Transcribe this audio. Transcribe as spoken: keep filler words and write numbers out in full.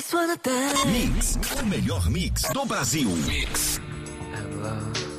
Mix, o melhor mix do Brasil. Mix. Hello.